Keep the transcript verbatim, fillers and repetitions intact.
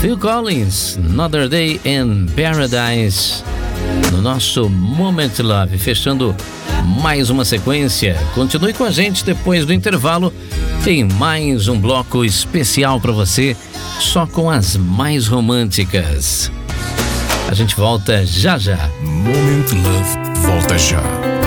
Phil Collins, Another Day in Paradise, no nosso Moment Love, fechando mais uma sequência. Continue com a gente depois do intervalo, tem mais um bloco especial para você, só com as mais românticas. A gente volta já já. Moment Love volta já.